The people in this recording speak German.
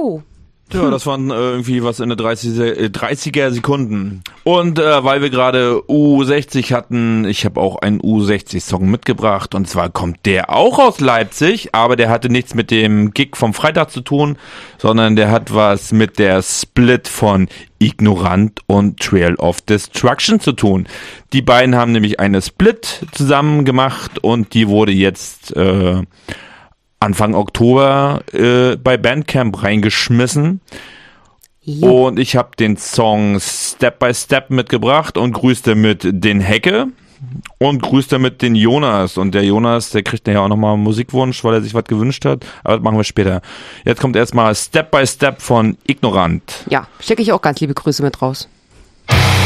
Jo. Ja, das waren irgendwie was in der 30er Sekunden. Und weil wir gerade U60 hatten, ich habe auch einen U60-Song mitgebracht. Und zwar kommt der auch aus Leipzig, aber der hatte nichts mit dem Gig vom Freitag zu tun, sondern der hat was mit der Split von Ignorant und Trail of Destruction zu tun. Die beiden haben nämlich eine Split zusammen gemacht und die wurde jetzt Anfang Oktober bei Bandcamp reingeschmissen. Ja. Und ich habe den Song Step by Step mitgebracht und grüßt damit den Hecke und grüßt damit den Jonas. Und der Jonas, der kriegt ja auch nochmal einen Musikwunsch, weil er sich was gewünscht hat. Aber das machen wir später. Jetzt kommt erstmal Step by Step von Ignorant. Ja, schicke ich auch ganz liebe Grüße mit raus.